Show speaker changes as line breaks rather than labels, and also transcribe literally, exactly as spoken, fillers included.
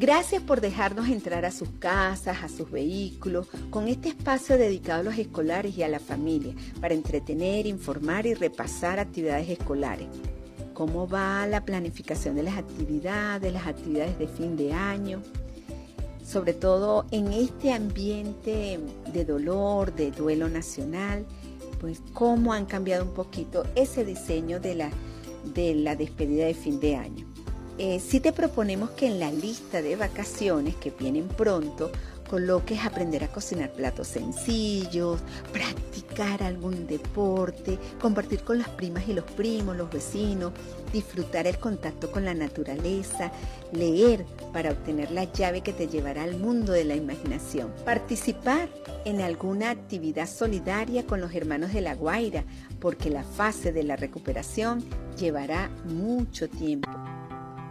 Gracias por dejarnos entrar a sus casas, a sus vehículos, con este espacio dedicado a los escolares y a la familia, para entretener, informar y repasar actividades escolares. ¿Cómo va la planificación de las actividades, las actividades de fin de año? Sobre todo en este ambiente de dolor, de duelo nacional, pues cómo han cambiado un poquito ese diseño de la, de la despedida de fin de año. Eh, sí te proponemos que en la lista de vacaciones que vienen pronto coloques aprender a cocinar platos sencillos, practicar algún deporte, compartir con las primas y los primos, los vecinos, disfrutar el contacto con la naturaleza, leer para obtener la llave que te llevará al mundo de la imaginación, participar en alguna actividad solidaria con los hermanos de La Guaira, porque la fase de la recuperación llevará mucho tiempo.